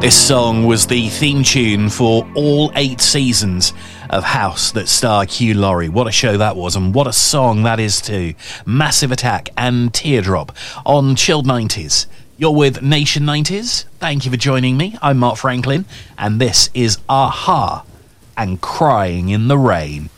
This song was the theme tune for all 8 seasons of House that starred Hugh Laurie. What a show that was, and what a song that is too. Massive Attack and Teardrop on Chilled 90s. You're with Nation 90s. Thank you for joining me. I'm Mark Franklin, and this is Aha and Crying in the Rain.